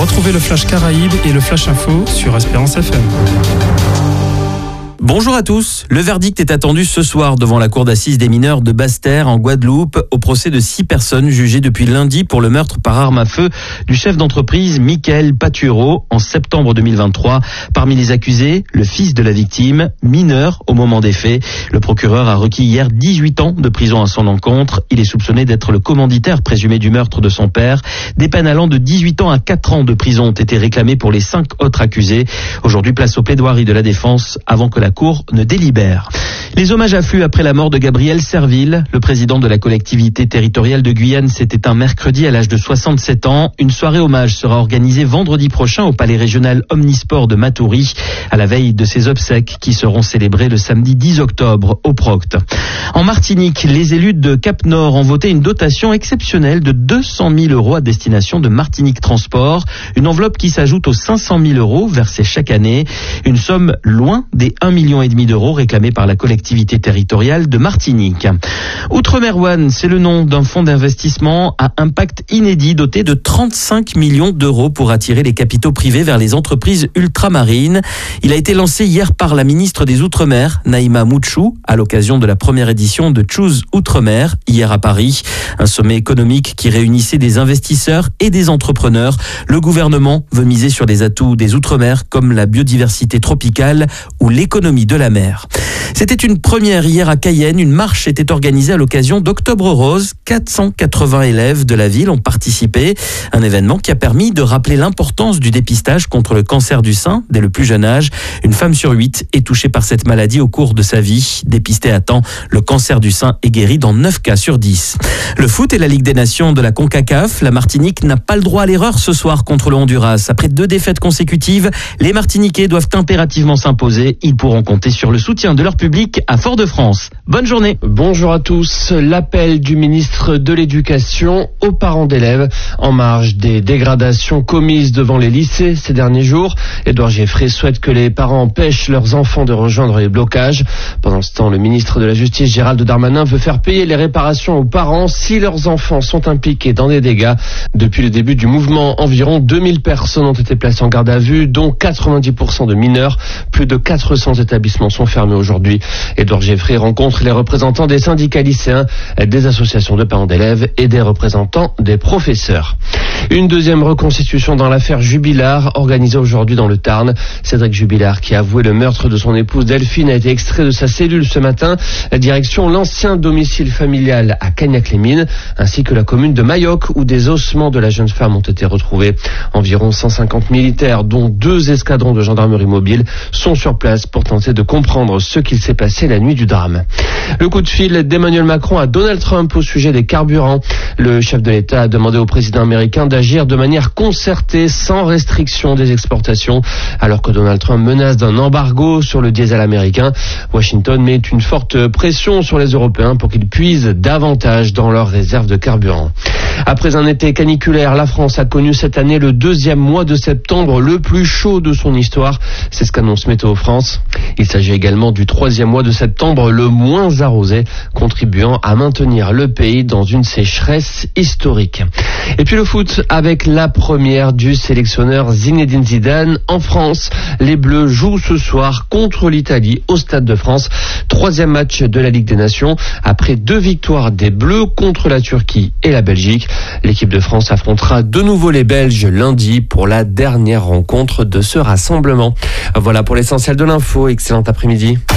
Retrouvez le Flash Caraïbes et le Flash Info sur Espérance FM. Bonjour à tous. Le verdict est attendu ce soir devant la cour d'assises des mineurs de Basse-Terre en Guadeloupe au procès de 6 personnes jugées depuis lundi pour le meurtre par arme à feu du chef d'entreprise Michael Patureau en septembre 2023. Parmi les accusés, le fils de la victime, mineur au moment des faits. Le procureur a requis hier 18 ans de prison à son encontre. Il est soupçonné d'être le commanditaire présumé du meurtre de son père. Des peines allant de 18 ans à 4 ans de prison ont été réclamées pour les 5 autres accusés. Aujourd'hui, place aux plaidoiries de la défense avant que la Cour ne délibère. Les hommages affluent après la mort de Gabriel Serville. Le président de la collectivité territoriale de Guyane s'est éteint mercredi à l'âge de 67 ans. Une soirée hommage sera organisée vendredi prochain au palais régional Omnisport de Matoury, à la veille de ses obsèques qui seront célébrées le samedi 10 octobre au Procte. En Martinique, les élus de Cap-Nord ont voté une dotation exceptionnelle de 200 000 € à destination de Martinique Transport. Une enveloppe qui s'ajoute aux 500 000 € versés chaque année. Une somme loin des 1,5 million d'euros réclamés par la collectivité territoriale de Martinique. Outre-mer One, c'est le nom d'un fonds d'investissement à impact inédit doté de 35 millions d'euros pour attirer les capitaux privés vers les entreprises ultramarines. Il a été lancé hier par la ministre des Outre-mer, Naïma Mouchou, à l'occasion de la première édition de Choose Outre-mer, hier à Paris. Un sommet économique qui réunissait des investisseurs et des entrepreneurs. Le gouvernement veut miser sur les atouts des Outre-mer comme la biodiversité tropicale ou l'économie de la mer. C'était une première hier à Cayenne. Une marche était organisée à l'occasion d'Octobre Rose. 480 élèves de la ville ont participé. Un événement qui a permis de rappeler l'importance du dépistage contre le cancer du sein dès le plus jeune âge. Une femme sur 8 est touchée par cette maladie au cours de sa vie. Dépistée à temps, le cancer du sein est guéri dans 9 cas sur 10. Le foot et la Ligue des Nations de la CONCACAF. La Martinique n'a pas le droit à l'erreur ce soir contre le Honduras. Après 2 défaites consécutives, les Martiniquais doivent impérativement s'imposer. Ils pourront compter sur le soutien de leur public à Fort-de-France. Bonne journée. Bonjour à tous. L'appel du ministre de l'Éducation aux parents d'élèves en marge des dégradations commises devant les lycées ces derniers jours. Édouard Gieffrey souhaite que les parents empêchent leurs enfants de rejoindre les blocages. Pendant ce temps, le ministre de la Justice, Gérald Darmanin, veut faire payer les réparations aux parents si leurs enfants sont impliqués dans des dégâts. Depuis le début du mouvement, environ 2000 personnes ont été placées en garde à vue, dont 90% de mineurs. Plus de 400 établissements sont fermés aujourd'hui. Édouard Gieffrey rencontre les représentants des syndicats lycéens, des associations de parents d'élèves et des représentants des professeurs. Une deuxième reconstitution dans l'affaire Jubilard, organisée aujourd'hui dans le Tarn. Cédric Jubilard, qui a avoué le meurtre de son épouse Delphine, a été extrait de sa cellule ce matin. Direction l'ancien domicile familial à Cagnac-les-Mines, ainsi que la commune de Mayoc, où des ossements de la jeune femme ont été retrouvés. Environ 150 militaires, dont 2 escadrons de gendarmerie mobile, sont sur place pour tenter de comprendre ce qu'il s'est passé la nuit du drame. Le coup de fil d'Emmanuel Macron à Donald Trump au sujet des carburants. Le chef de l'État a demandé au président américain d'agir de manière concertée, sans restriction des exportations. Alors que Donald Trump menace d'un embargo sur le diesel américain, Washington met une forte pression sur les Européens pour qu'ils puisent davantage dans leurs réserves de carburant. Après un été caniculaire, la France a connu cette année le 2e mois de septembre le plus chaud de son histoire. C'est ce qu'annonce Météo France. Il s'agit également du 3e mois de septembre le moins arrosé, contribuant à maintenir le pays dans une sécheresse historique. Et puis le foot avec la première du sélectionneur Zinedine Zidane en France. Les Bleus jouent ce soir contre l'Italie au Stade de France. 3e match de la Ligue des Nations après 2 victoires des Bleus contre la Turquie et la Belgique. L'équipe de France affrontera de nouveau les Belges lundi pour la dernière rencontre de ce rassemblement. Voilà pour l'essentiel de l'info. Excellent après-midi.